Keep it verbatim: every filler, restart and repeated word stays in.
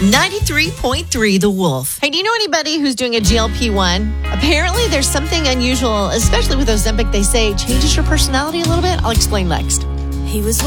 ninety-three point three The Wolf. Hey, do you know anybody who's doing a G L P one? Apparently, there's something unusual, especially with Ozempic, they say changes your personality a little bit. I'll explain next. He was